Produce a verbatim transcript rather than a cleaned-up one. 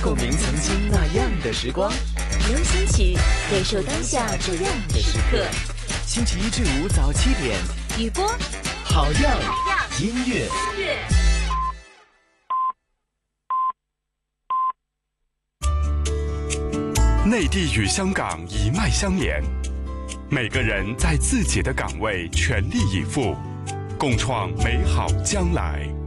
共鸣曾经那样的时光。 流行曲，感受当下这样的时刻。 星期一至五早七点， 雨波， 好样音乐。 内地与香港一脉相连，每个人在自己的岗位全力以赴，共创美好将来。